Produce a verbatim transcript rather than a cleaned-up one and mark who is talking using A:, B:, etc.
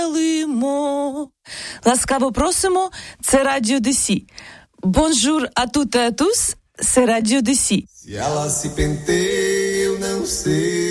A: Ласкаво просимо, це Радіо Десі. Bonjour à toutes et à tous, c'est Radio Desi.
B: Se ela se penteia, eu não sei.